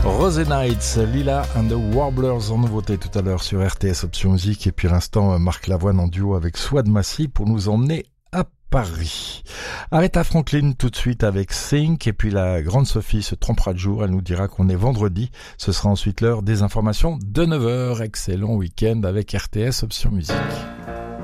Rose Nights, Lila and the Warblers en nouveauté tout à l'heure sur RTS Option Musique. Et puis à l'instant, Marc Lavoine en duo avec Swad Massy pour nous emmener à Paris. Aretha Franklin tout de suite avec Think. Et puis la grande Sophie se trompera de jour. Elle nous dira qu'on est vendredi. Ce sera ensuite l'heure des informations de 9h. Excellent week-end avec RTS Option Musique.